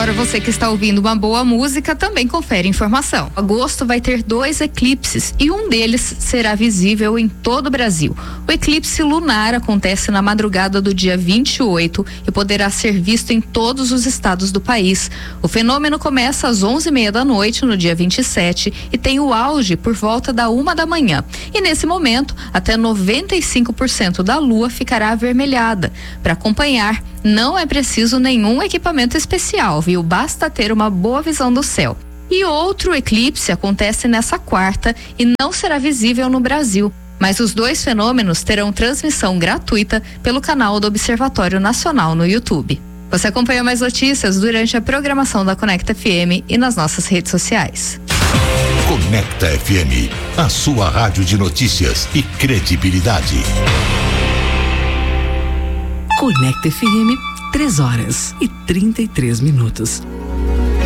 Agora você que está ouvindo uma boa música também confere informação. Agosto vai ter 2 eclipses e um deles será visível em todo o Brasil. O eclipse lunar acontece na madrugada do dia 28 e poderá ser visto em todos os estados do país. O fenômeno começa às 11:30 da noite no dia 27 e tem o auge por volta da 1 da manhã. E nesse momento, até 95% da lua ficará avermelhada. Para acompanhar, não é preciso nenhum equipamento especial, viu? Basta ter uma boa visão do céu. E outro eclipse acontece nessa quarta e não será visível no Brasil. Mas os 2 fenômenos terão transmissão gratuita pelo canal do Observatório Nacional no YouTube. Você acompanha mais notícias durante a programação da Conecta FM e nas nossas redes sociais. Conecta FM, a sua rádio de notícias e credibilidade. Conecta FM, 3 horas e 33 minutos.